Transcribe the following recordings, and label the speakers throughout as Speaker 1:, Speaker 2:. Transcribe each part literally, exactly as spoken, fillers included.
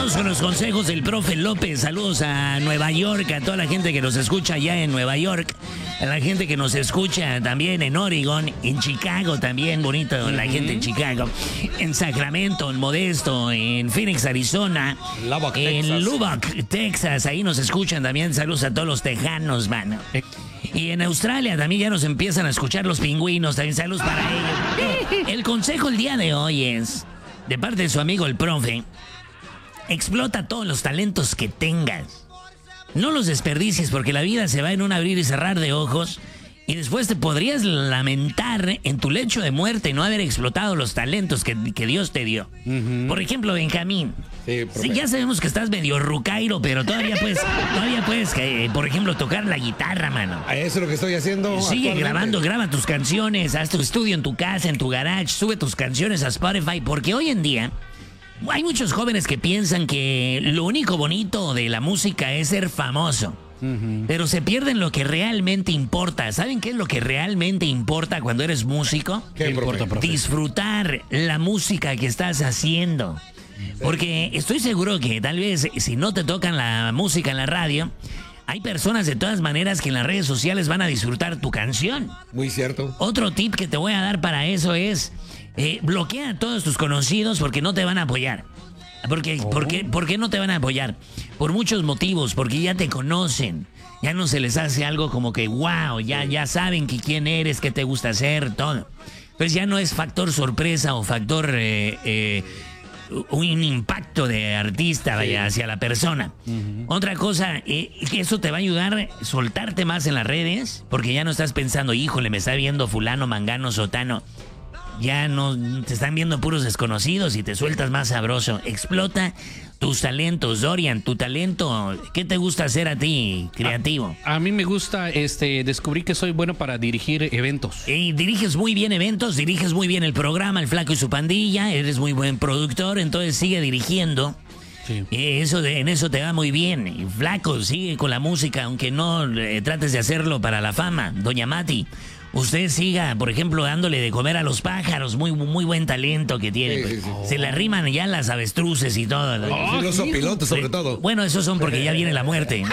Speaker 1: Vamos con los consejos del profe López. Saludos a Nueva York, a toda la gente que nos escucha allá en Nueva York, a la gente que nos escucha también en Oregon, en Chicago también, bonito, uh-huh. La gente en Chicago, en Sacramento, en Modesto, en Phoenix, Arizona,
Speaker 2: Lubbock,
Speaker 1: en
Speaker 2: Texas.
Speaker 1: Lubbock, Texas, ahí nos escuchan también. Saludos a todos los tejanos, mano. Y en Australia también ya nos empiezan a escuchar los pingüinos, también saludos para ellos. El consejo el día de hoy es, de parte de su amigo el profe, explota todos los talentos que tengas. No los desperdicies porque la vida se va en un abrir y cerrar de ojos y después te podrías lamentar en tu lecho de muerte no haber explotado los talentos que, que Dios te dio. Uh-huh. Por ejemplo, Benjamín.
Speaker 2: Sí,
Speaker 1: sí, ya sabemos que estás medio rucairo, pero todavía puedes, todavía puedes, eh, por ejemplo, tocar la guitarra, mano.
Speaker 2: Eso es lo que estoy haciendo.
Speaker 1: Sigue grabando, graba tus canciones, haz tu estudio en tu casa, en tu garage, sube tus canciones a Spotify, porque hoy en día hay muchos jóvenes que piensan que lo único bonito de la música es ser famoso. Uh-huh. Pero se pierden lo que realmente importa. ¿Saben qué es lo que realmente importa cuando eres músico?
Speaker 2: ¿Qué importa, profe?
Speaker 1: Disfrutar la música que estás haciendo. Porque estoy seguro que tal vez si no te tocan la música en la radio, hay personas de todas maneras que en las redes sociales van a disfrutar tu canción.
Speaker 2: Muy cierto.
Speaker 1: Otro tip que te voy a dar para eso es eh, bloquea a todos tus conocidos porque no te van a apoyar. Porque, oh. ¿por qué, ¿Por qué no te van a apoyar? Por muchos motivos, porque ya te conocen. Ya no se les hace algo como que, wow, ya, ya saben que quién eres, qué te gusta hacer, todo. Entonces ya no es factor sorpresa o factor... Eh, eh, un impacto de artista, vaya, sí, hacia la persona. Uh-huh. Otra cosa, eh, que eso te va a ayudar a soltarte más en las redes, porque ya no estás pensando, híjole, me está viendo fulano, mangano, sotano. Ya no te están viendo puros desconocidos y te sueltas más sabroso. Explota tus talentos, Dorian, tu talento. ¿Qué te gusta hacer a ti, creativo?
Speaker 3: A, a mí me gusta este descubrir que soy bueno para dirigir eventos.
Speaker 1: Y diriges muy bien eventos, diriges muy bien el programa, El Flaco y su Pandilla, eres muy buen productor, entonces sigue dirigiendo. Sí. Eso de, en eso te va muy bien. Y Flaco, sigue con la música, aunque no eh, trates de hacerlo para la fama. Doña Mati, usted siga, por ejemplo, dándole de comer a los pájaros. Muy, muy buen talento que tiene. Sí, sí, sí. Se le arriman ya las avestruces y todo.
Speaker 2: Oh, los opilotes, sobre todo.
Speaker 1: Bueno, esos son porque ya viene la muerte.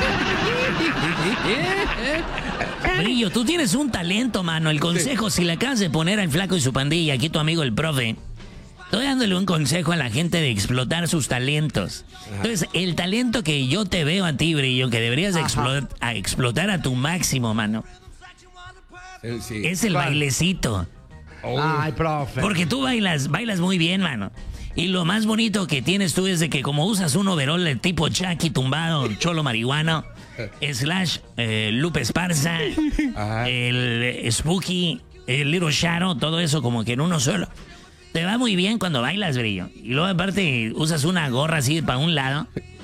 Speaker 1: Brillo, tú tienes un talento, mano. El consejo, si le acabas de poner al Flaco y su Pandilla, aquí tu amigo el profe, estoy dándole un consejo a la gente de explotar sus talentos. Ajá. Entonces, el talento que yo te veo a ti, Brillo, que deberías explo- a explotar a tu máximo, mano, sí, es el claro. bailecito.
Speaker 4: Oh. Ay, profe.
Speaker 1: Porque tú bailas, bailas muy bien, mano. Y lo más bonito que tienes tú es de que como usas un overol de tipo Chucky tumbado, cholo marihuano, slash eh, Lupe Esparza, ajá, el Spooky, el Little Shadow, todo eso como que en uno solo. Te va muy bien cuando bailas, Brillo. Y luego aparte usas una gorra así para un lado.